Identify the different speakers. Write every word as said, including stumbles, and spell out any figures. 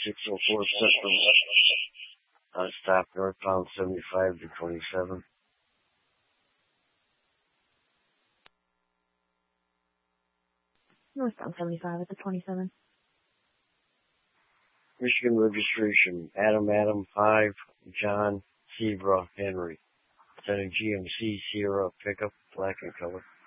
Speaker 1: six oh four Central. Uh, stop northbound seventy-five to twenty-seven.
Speaker 2: Northbound seventy-five at the twenty-seven.
Speaker 1: Michigan registration, Adam Adam five, John Zebra Henry. Then a G M C Sierra pickup, black in color.